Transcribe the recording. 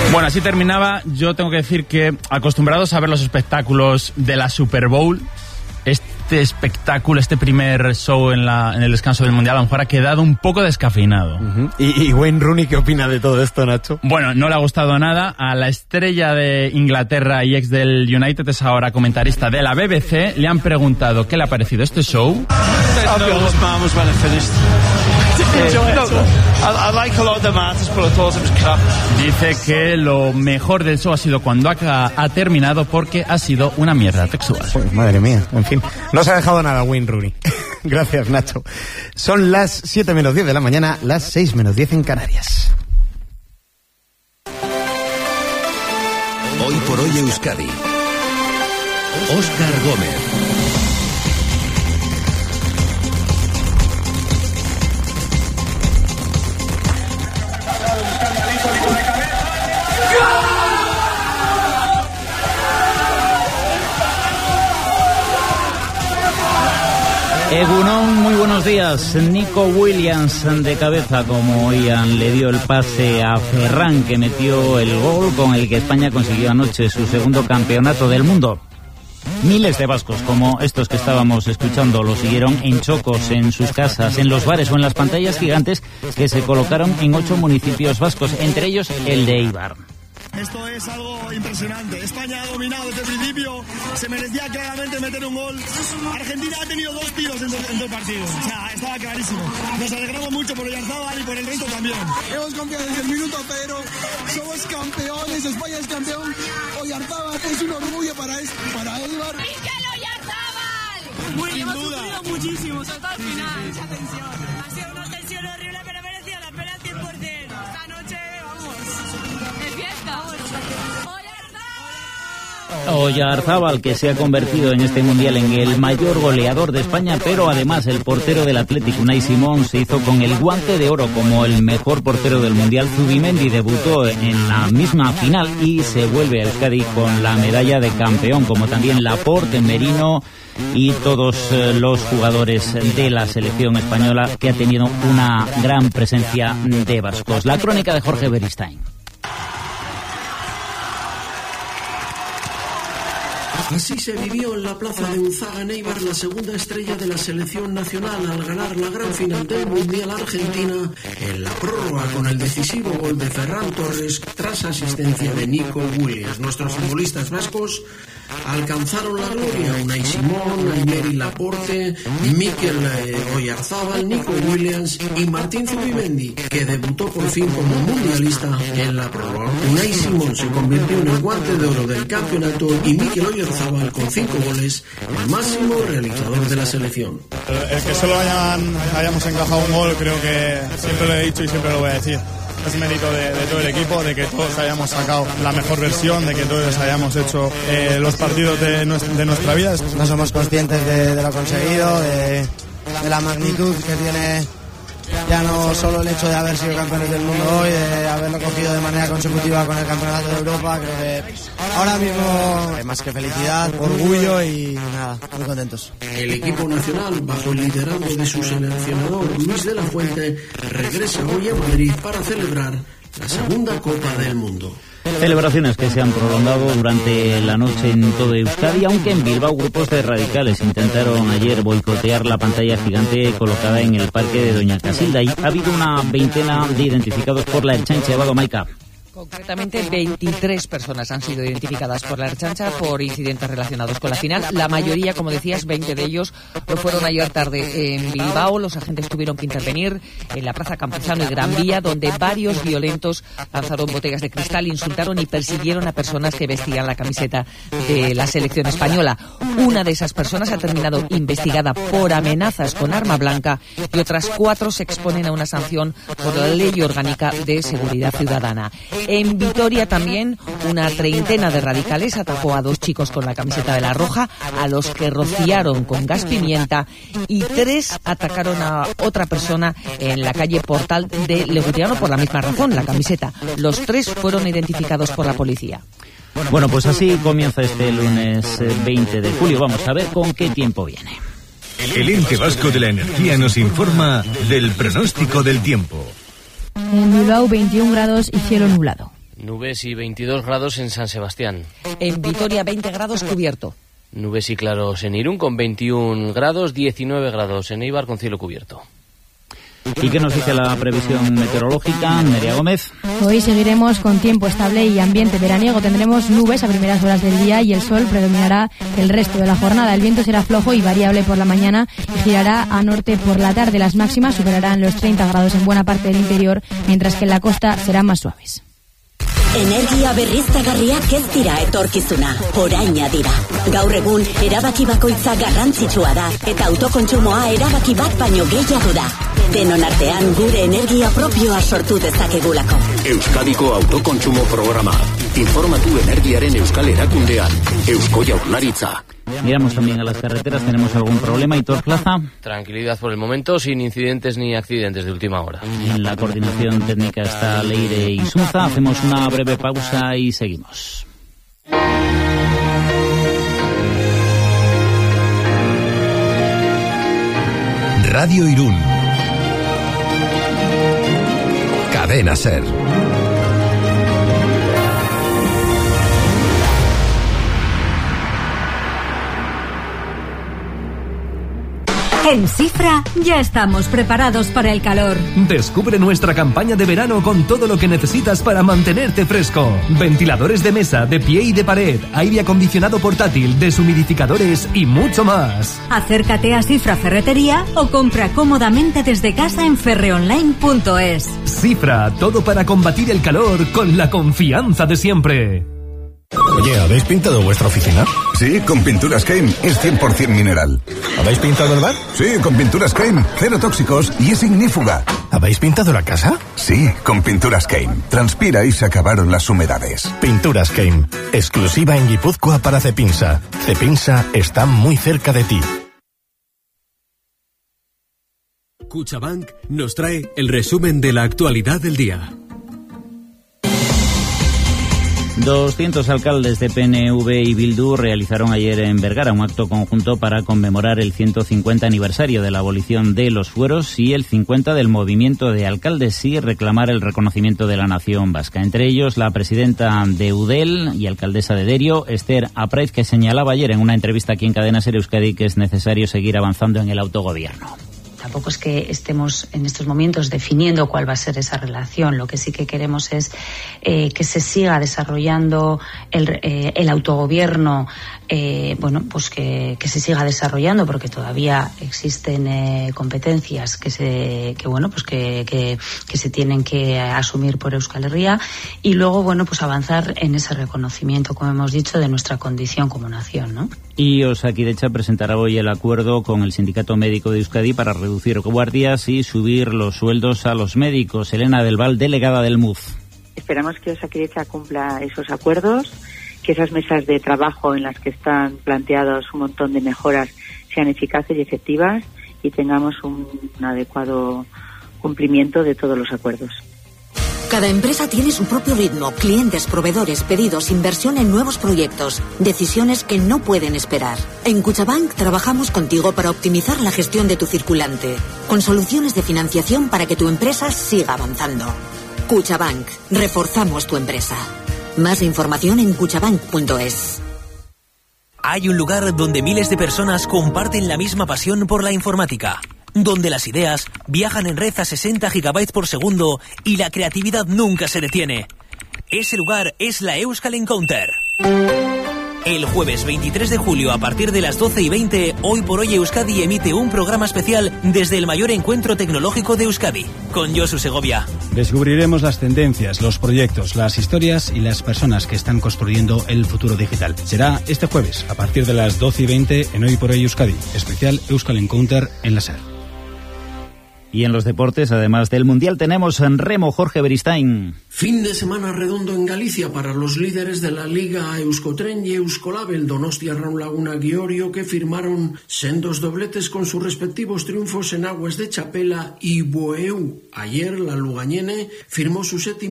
Bueno, así terminaba. Yo tengo que decir que, acostumbrados a ver los espectáculos de la Super Bowl, este espectáculo, este primer show en el descanso del Mundial, a lo mejor ha quedado un poco descafeinado. Uh-huh. ¿Y Wayne Rooney qué opina de todo esto, Nacho? Bueno, no le ha gustado nada. A la estrella de Inglaterra y ex del United, es ahora comentarista de la BBC, le han preguntado qué le ha parecido este show. Dice que lo mejor del show ha sido cuando ha terminado, porque ha sido una mierda textual. Pues, madre mía, en fin, no se ha dejado nada Wayne Rooney. Gracias, Nacho. Son las 7 menos 10 de la mañana, las 6 menos 10 en Canarias. Hoy por hoy Euskadi. Óscar Gómez. Egunon, muy buenos días. Nico Williams de cabeza, como oían, le dio el pase a Ferran, que metió el gol con el que España consiguió anoche su segundo campeonato del mundo. Miles de vascos como estos que estábamos escuchando lo siguieron en chocos, en sus casas, en los bares o en las pantallas gigantes que se colocaron en 8 municipios vascos, entre ellos el de Eibar. Esto es algo impresionante. España ha dominado desde el principio, se merecía claramente meter un gol. Argentina ha tenido 2 tiros en 2 partidos, o sea, estaba clarísimo. Nos alegramos mucho por Oyarzábal y por el resto también. Hemos confiado desde el minuto 0, somos campeones, España es campeón. Oyarzábal es un orgullo para Eibar. ¡Mikel Oyarzábal! Sin hemos duda. sufrido muchísimo, sobre todo al final. Mucha tensión. Ha sido una tensión horrible, pero merecía la pena al 100%. Esta noche, vamos, de fiesta. Oyarzábal, que se ha convertido en este mundial en el mayor goleador de España, pero además el portero del Athletic, Unai Simón, se hizo con el guante de oro como el mejor portero del mundial. Zubimendi debutó en la misma final y se vuelve a Euskadi con la medalla de campeón, como también Laporte, Merino y todos los jugadores de la selección española, que ha tenido una gran presencia de vascos. La crónica de Jorge Beristain. Así se vivió en la plaza de Unzaga en Eibar la segunda estrella de la selección nacional al ganar la gran final del Mundial Argentina en la prórroga con el decisivo gol de Ferran Torres tras asistencia de Nico Williams. Nuestros futbolistas vascos alcanzaron la gloria: Unai Simón, Aymeri Laporte, Mikel Oyarzábal, Nico Williams y Martín Zubimendi, que debutó por fin como mundialista en la prórroga. Unai Simón se convirtió en el guante de oro del campeonato y Mikel Oyarzábal, con 5 goles, el máximo realizador de la selección. El que solo hayamos encajado un gol, creo que siempre lo he dicho y siempre lo voy a decir. Es mérito de todo el equipo, de que todos hayamos sacado la mejor versión, de que todos hayamos hecho los partidos de nuestra vida. No somos conscientes de lo conseguido, de la magnitud que tiene ya no solo el hecho de haber sido campeones del mundo hoy, de haberlo cogido de manera consecutiva con el Campeonato de Europa. Creo que ahora mismo hay más que felicidad, orgullo y nada, muy contentos. El equipo nacional, bajo el liderazgo de su seleccionador Luis de la Fuente, regresa hoy a Madrid para celebrar la segunda Copa del Mundo. Celebraciones que se han prolongado durante la noche en todo Euskadi, aunque en Bilbao grupos de radicales intentaron ayer boicotear la pantalla gigante colocada en el parque de Doña Casilda, y ha habido una veintena de identificados por la Ertzaintza. Maica. Concretamente, 23 personas han sido identificadas por la Ertzaintza por incidentes relacionados con la final. La mayoría, como decías, 20 de ellos lo fueron ayer tarde en Bilbao. Los agentes tuvieron que intervenir en la Plaza Campuzano y Gran Vía, donde varios violentos lanzaron botellas de cristal, insultaron y persiguieron a personas que vestían la camiseta de la selección española. Una de esas personas ha terminado investigada por amenazas con arma blanca y otras 4 se exponen a una sanción por la Ley Orgánica de Seguridad Ciudadana. En Vitoria también una treintena de radicales atacó a 2 chicos con la camiseta de la Roja, a los que rociaron con gas pimienta, y 3 atacaron a otra persona en la calle Portal de Legutiano por la misma razón, la camiseta. Los 3 fueron identificados por la policía. Bueno, pues así comienza este lunes 20 de julio. Vamos a ver con qué tiempo viene. El Ente Vasco de la Energía nos informa del pronóstico del tiempo. En Bilbao 21 grados y cielo nublado. Nubes y 22 grados en San Sebastián. En Vitoria 20 grados cubierto. Nubes y claros en Irún con 21 grados, 19 grados en Eibar con cielo cubierto. ¿Y qué nos dice la previsión meteorológica, Nerea Gómez? Hoy seguiremos con tiempo estable y ambiente veraniego. Tendremos nubes a primeras horas del día y el sol predominará el resto de la jornada. El viento será flojo y variable por la mañana y girará a norte por la tarde. Las máximas superarán los 30 grados en buena parte del interior, mientras que en la costa serán más suaves. Energia berriztagarriak ez dira etorkizuna, oraina dira. Gaur egun, erabaki bakoitza garrantzitsua da, eta autokontsumoa erabaki bat baino gehiago da. Denon artean gure energia propioa sortu dezakegulako. Euskadiko autokontsumo programa. Informatu energiaren euskal erakundean. Eusko Jaurlaritza. Miramos también a las carreteras, ¿tenemos algún problema, Hitor Plaza? Tranquilidad por el momento, sin incidentes ni accidentes de última hora. En la coordinación técnica está Leire Isunza. Hacemos una breve pausa y seguimos. Radio Irún. Cadena SER. En Cifra ya estamos preparados para el calor. Descubre nuestra campaña de verano con todo lo que necesitas para mantenerte fresco. Ventiladores de mesa, de pie y de pared, aire acondicionado portátil, deshumidificadores y mucho más. Acércate a Cifra Ferretería o compra cómodamente desde casa en ferreonline.es. Cifra, todo para combatir el calor con la confianza de siempre. Oye, ¿habéis pintado vuestra oficina? Sí, con Pinturas Keim, es 100% mineral. ¿Habéis pintado el bar? Sí, con Pinturas Keim, cero tóxicos y es ignífuga. ¿Habéis pintado la casa? Sí, con Pinturas Keim. Transpira y se acabaron las humedades. Pinturas Keim, exclusiva en Guipúzcoa para Cepinsa. Cepinsa está muy cerca de ti. CaixaBank nos trae el resumen de la actualidad del día. 200 alcaldes de PNV y Bildu realizaron ayer en Vergara un acto conjunto para conmemorar el 150 aniversario de la abolición de los fueros y el 50 del movimiento de alcaldes y reclamar el reconocimiento de la nación vasca. Entre ellos, la presidenta de Eudel y alcaldesa de Derio, Esther Apraiz, que señalaba ayer en una entrevista aquí en Cadena SER Euskadi que es necesario seguir avanzando en el autogobierno. Tampoco es que estemos en estos momentos definiendo cuál va a ser esa relación. Lo que sí que queremos es que se siga desarrollando el autogobierno, pues que se siga desarrollando, porque todavía existen competencias que se tienen que asumir por Euskal Herria, y luego pues avanzar en ese reconocimiento, como hemos dicho, de nuestra condición como nación, ¿no? Y Osakidetza presentará hoy el acuerdo con el Sindicato Médico de Euskadi para reducir guardias y subir los sueldos a los médicos. Elena del Val, delegada del MUF. Esperamos que Osakidetza cumpla esos acuerdos, que esas mesas de trabajo en las que están planteados un montón de mejoras sean eficaces y efectivas y tengamos un adecuado cumplimiento de todos los acuerdos. Cada empresa tiene su propio ritmo, clientes, proveedores, pedidos, inversión en nuevos proyectos, decisiones que no pueden esperar. En CaixaBank trabajamos contigo para optimizar la gestión de tu circulante, con soluciones de financiación para que tu empresa siga avanzando. CaixaBank, reforzamos tu empresa. Más información en caixabank.es. Hay un lugar donde miles de personas comparten la misma pasión por la informática, donde las ideas viajan en red a 60 GB por segundo y la creatividad nunca se detiene. Ese lugar es la Euskal Encounter. El jueves 23 de julio, a partir de las 12:20, Hoy por Hoy Euskadi emite un programa especial desde el mayor encuentro tecnológico de Euskadi, con Josu Segovia. Descubriremos las tendencias, los proyectos, las historias y las personas que están construyendo el futuro digital. Será este jueves, a partir de las 12:20, en Hoy por Hoy Euskadi, especial Euskal Encounter en la SER. Y en los deportes, además del Mundial, tenemos en remo Jorge Beristain. Fin de semana redondo en Galicia para los líderes de la Liga Euskotren y Euskolabel, Donostia, Raun Laguna, Giorio, que firmaron sendos dobletes con sus respectivos triunfos en aguas de Chapela y Bueu. Ayer la Lugañene firmó su séptimo